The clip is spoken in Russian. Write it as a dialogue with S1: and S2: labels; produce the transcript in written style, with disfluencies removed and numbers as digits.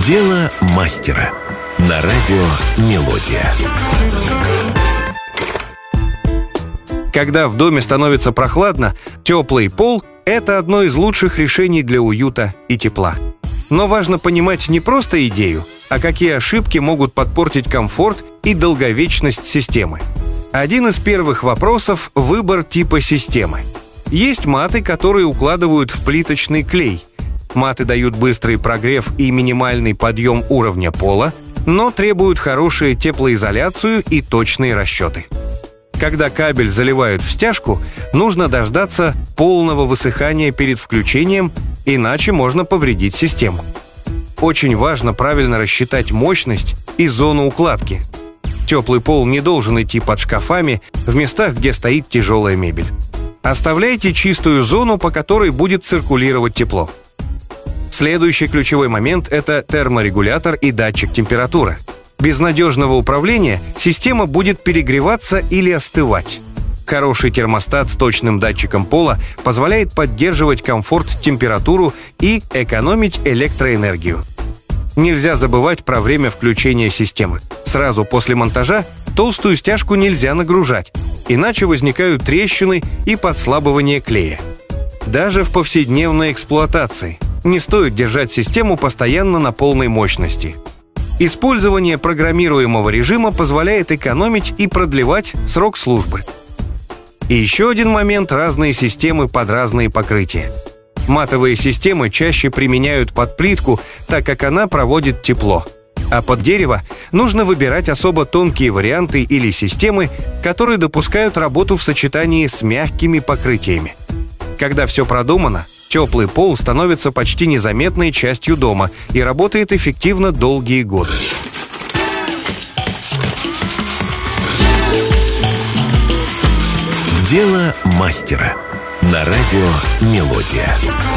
S1: Дело мастера. На радио «Мелодия».
S2: Когда в доме становится прохладно, теплый пол – это одно из лучших решений для уюта и тепла. Но важно понимать не просто идею, а какие ошибки могут подпортить комфорт и долговечность системы. Один из первых вопросов – выбор типа системы. Есть маты, которые укладывают в плиточный клей. Маты дают быстрый прогрев и минимальный подъем уровня пола, но требуют хорошую теплоизоляцию и точные расчеты. Когда кабель заливают в стяжку, нужно дождаться полного высыхания перед включением, иначе можно повредить систему. Очень важно правильно рассчитать мощность и зону укладки. Теплый пол не должен идти под шкафами в местах, где стоит тяжелая мебель. Оставляйте чистую зону, по которой будет циркулировать тепло. Следующий ключевой момент – это терморегулятор и датчик температуры. Без надежного управления система будет перегреваться или остывать. Хороший термостат с точным датчиком пола позволяет поддерживать комфорт, температуру и экономить электроэнергию. Нельзя забывать про время включения системы. Сразу после монтажа толстую стяжку нельзя нагружать, иначе возникают трещины и подслабывание клея. Даже в повседневной эксплуатации не стоит держать систему постоянно на полной мощности. Использование программируемого режима позволяет экономить и продлевать срок службы. И еще один момент – разные системы под разные покрытия. Матовые системы чаще применяют под плитку, так как она проводит тепло. А под дерево нужно выбирать особо тонкие варианты или системы, которые допускают работу в сочетании с мягкими покрытиями. Когда все продумано, теплый пол становится почти незаметной частью дома и работает эффективно долгие годы.
S1: Дело мастера. На радио «Мелодия».